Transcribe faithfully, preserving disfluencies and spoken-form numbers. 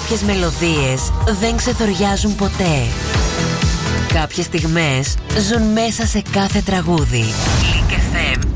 Κάποιες μελωδίες δεν ξεθοριάζουν ποτέ. Κάποιες στιγμές ζουν μέσα σε κάθε τραγούδι. Link εφ εμ